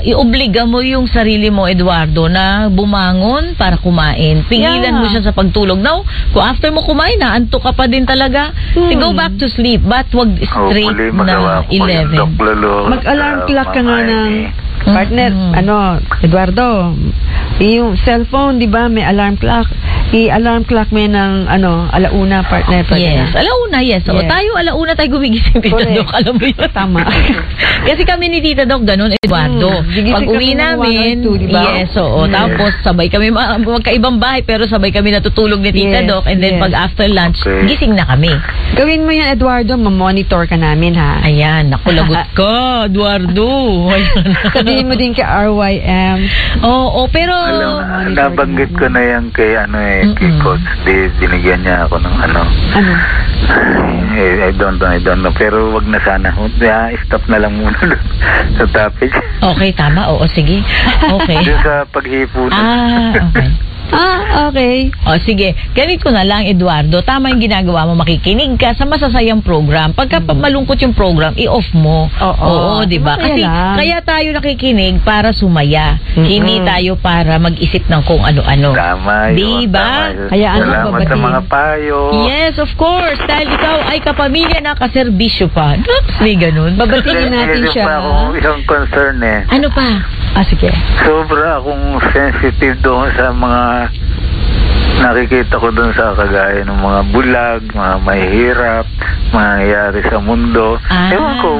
iobliga mo yung sarili mo, Eduardo, na bumangon para kumain. Pigilan mo siya sa pagtulog. Now, kung after mo kumain, naantok ka pa din talaga, go back to sleep. But wag straight na 11. Mag-alarm clock ka nga ng partner. Eduardo, yung cellphone, di ba, may alarm clock. I-alarm clock mo ng, alauna, partner. Yes, alauna, yes. O, tayo, alauna tayo gumigising, Tita Doc. Alam mo yun? Tama. Kasi kami ni Tita Doc, ganun, Eduardo. Pag uwi namin, yes, oo. Tapos, sabay kami, magkaibang bahay, pero sabay kami natutulog ni Tita Doc. And then, pag after lunch, gising na kami. Gawin mo yan, Eduardo. Mamonitor ka namin, ha? Ayan, naku, lagot ka, Eduardo. Sabihin mo din kay RYM. Oo, pero... Nabanggit ko na yan kay, kay Coach. Binigyan niya ako ng I don't know. Pero wag na sana. Stop na lang muna sa topic. Okay, tama. Oo, sige. Okay. Doon sa paghipo na. Okay. Okay. O, sige. Ganito na lang, Eduardo. Tama yung ginagawa mo. Makikinig ka sa masasayang program. Pagka malungkot yung program, i-off mo. Oo, diba? Kasi kaya tayo nakikinig para sumaya. Hindi tayo para mag-isip ng kung ano-ano. Tama yun. Diba? Salamat sa mga payo. Yes, of course. Dahil ikaw ay kapamilya na kaserbisyo pa. May ganun. Babatiin natin siya. Pa akong isang concern Ano pa? Sige. Sobra akong sensitive doon sa mga nakikita ko doon sa kagaya ng mga bulag, mga mahihirap, mangyayari sa mundo. Ewan ko,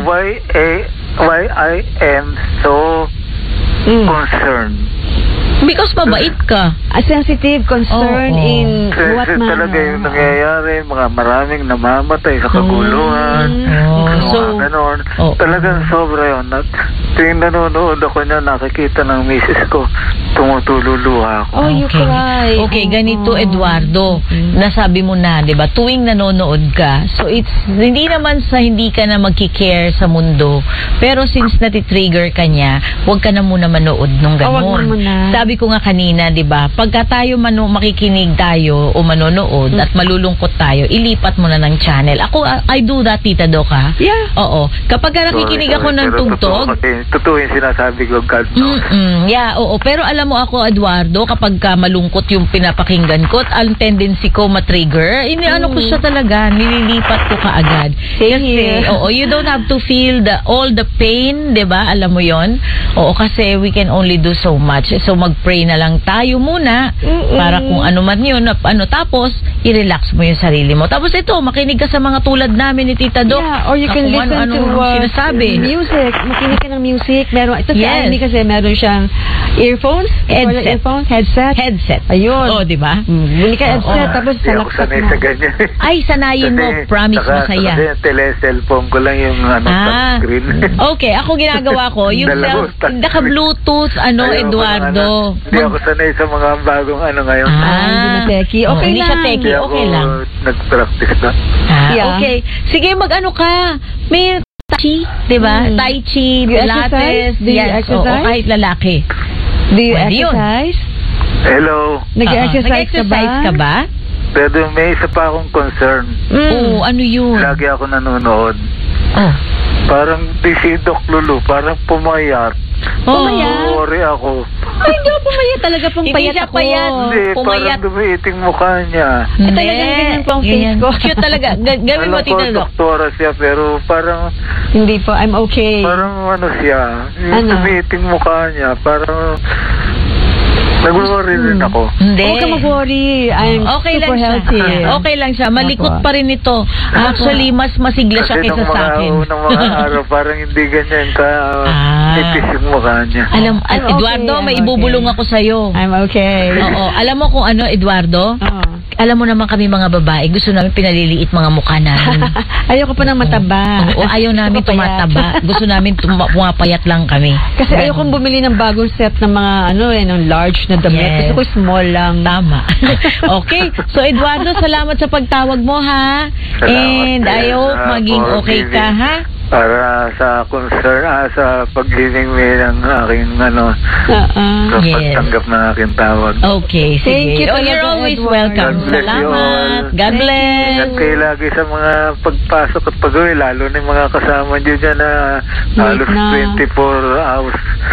why I am so concerned. Because mabait ka. A sensitive concern in what manner? Talaga yung nangyayari, maraming namamatay sa kaguluhan, mga ganon. Talagang sobra yun. Tuwing nanonood ako niya, nakikita ng misis ko, tumutululuha ako. You cry. Okay, ganito, Eduardo, nasabi mo na, di ba, tuwing nanonood ka, so it's, hindi naman sa hindi ka na magkikare sa mundo, pero since natitrigger ka niya, huwag ka na muna manood nung ganon. Sabi ko nga kanina, di ba, pagka tayo makikinig tayo o manonood at malulungkot tayo, ilipat mo na ng channel. Ako, I do that, Tita Doc, ha? Yeah. Oo. Kapag nakikinig ako ng tugtog, totoo yung sinasabi ko, God knows. Yeah, oo. Pero alam mo ako, Eduardo, kapag malungkot yung pinapakinggan ko, ang tendency ko matrigger, ko siya talaga, nililipat ko kaagad. Kasi, you don't have to feel all the pain, di ba? Alam mo yon. Oo, kasi we can only do so much. So, mag-pray na lang tayo muna para kung ano man yun, tapos, i-relax mo yung sarili mo. Tapos ito, makinig ka sa mga tulad namin ni Tita Doc. Yeah, or you can listen to sinasabi. Music. Makinig ka ng music. Ito si Amy kasi meron siyang earphones. Headset. Ayun. Di ba? Buli ka headset, tapos salaksak mo. Sa ganyan. Ay, sanayin mo. Promise, masaya. Kasi tele-cellphone ko lang yung touchscreen. Okay, ako ginagawa ko, yung naka-Bluetooth, Eduardo. Hindi ako sanay sa mga bagong ngayon. Hindi na teki. Okay lang. Hindi siya teki, okay lang. Nag-practice na. Okay. Sige, mag-ano ka. May Tai Chi, di ba? Tai Chi, Pilates. Do you exercise? O kahit lalaki. Do you exercise? Hello. Nag-exercise ka ba? Pero may isa pa akong concern. Ano yun? Lagi ako nanonood. Parang si Doc Lulu, parang pumayat. Worry ako. Ay, hindi ako pumayat. Talaga pang payat ako. Hindi, parang dumiiting mukha niya. Talagang ganyan po ang face ko. Cute talaga. Gawin mo, Tita Doc. Doktora siya, pero parang... Hindi po, I'm okay. Parang siya. Yung dumiiting mukha niya, parang... Nag-worry rin ako. Hindi. Huwag ka mag-worry. I'm super healthy. Okay lang siya. Malikot pa rin ito. Actually, mas masigla siya kaysa sa akin. Kasi nung mga araw, parang hindi ganyan ka ipis yung mukha niya. Eduardo, may ibubulong ako sa'yo. I'm okay. Oo. Alam mo kung Eduardo? Alam mo naman kami mga babae, gusto namin pinaliliit mga mukha namin. Ayoko pa ng mataba. Ayaw namin tumataba. Gusto namin pumapayat lang kami. Kasi ayokong bumili ng bagong set ng mga ng large na damit. Yes. Gusto ko small lang. Tama. Okay. So, Eduardo, salamat sa pagtawag mo, ha? Salamat. And I hope maging okay ka, ha? Para sa concern, sa pag-giving me ng aking sa pagtanggap ng aking tawag. Okay, sige. Thank you. You're always welcome. Salamat. God bless. Ingat kayo lagi sa mga pagpasok at pag-uwi, lalo na yung mga kasama nyo dyan na halos 24 hours